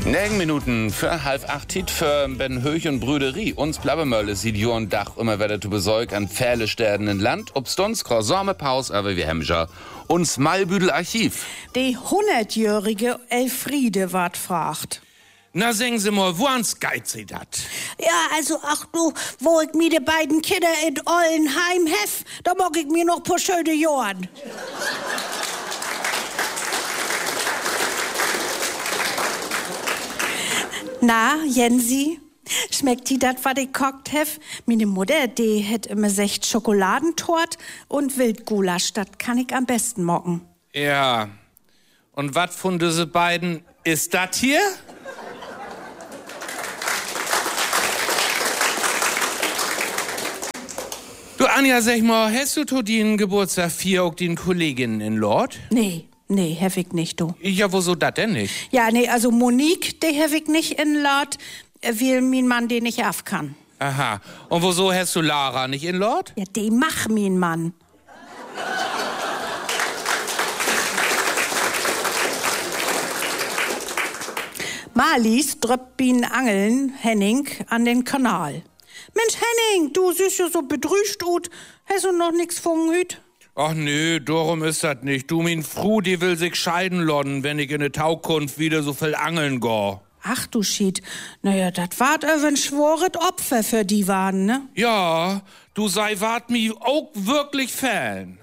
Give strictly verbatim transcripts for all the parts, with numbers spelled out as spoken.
Negen Minuten für halb acht Tit für Ben Höch und Brüderie. Uns Blabbemölle sieht Jorn Dach immer wieder zu Besäug an Pfählestäden in Land. Obst uns Croissant Paus, aber wir Hemscher. Uns Malbüdel Archiv. Die hundertjährige Elfriede ward fragt. Na, sagen Sie mal, wo ans geht sie dat? Ja, also, ach du, wo ich mir die beiden Kinder in Ollenheim hef, da mag ich mir noch paar schöne Jahren. Na, Jensi, schmeckt die dat, was ich kocht hef? Meine Mutter, die hätt immer secht Schokoladentort und Wildgulasch. Dat kann ich am besten mocken. Ja. Und wat von diese beiden ist dat hier? Du, Anja, sag mal, hast du to den Geburtstag vier auch den Kolleginnen in Lord? Nee. Nee, hef ich nicht, du. Ja, wieso dat denn nicht? Ja, nee, also Monique, die hef ich nicht in Lord, weil mein Mann den nicht af kann. Aha. Und wieso hast du Lara nicht in Lord? Ja, die mach mein Mann. Marlies dröppt bin Angeln, Henning, an den Kanal. Mensch, Henning, du siehst ja so bedrüscht ut. Hast du noch nix von hüt? Ach nö, darum ist das nicht. Du, min Fru, die will sich scheiden lodden, wenn ich in der Taukunft wieder so viel angeln go. Ach du Schied, naja, dat wart ein schworet Opfer für die waren, ne? Ja, du sei wart mi auch wirklich Fan.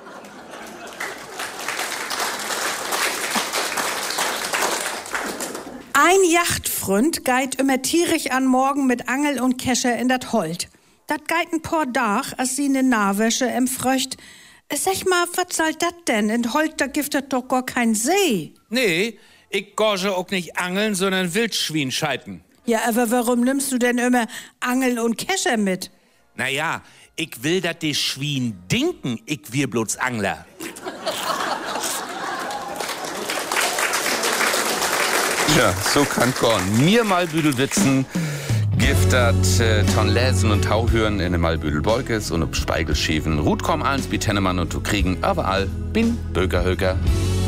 Ein Yachtfreund geit immer tierisch an Morgen mit Angel und Kescher in dat Holt. Dat geit ein paar Dach, als sie ne Nahwäsche empfröcht. Sag mal, was soll dat denn? In Holt, da gibt es doch gar kein See. Nee, ich gorge auch nicht angeln, sondern Wildschwein scheiten. Ja, aber warum nimmst du denn immer Angeln und Kescher mit? Naja, ich will, dat die Schwein dinken, ich wir bloß Angler. Ja, so kann Korn. Mir Malbüdel witzen. Giftert äh, ton Lesen und Tauhören in dem Malbüdel Bolkes und ob Speigelschäfen. Rut komm eins, wie Tennemann und du kriegen überall bin Bögerhöger.